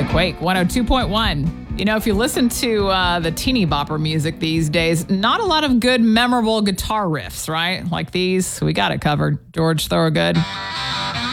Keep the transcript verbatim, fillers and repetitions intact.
Quake one oh two point one. You know, if you listen to uh, the teeny bopper music these days, not a lot of good, memorable guitar riffs, right? Like these. We got it covered. George Thorogood.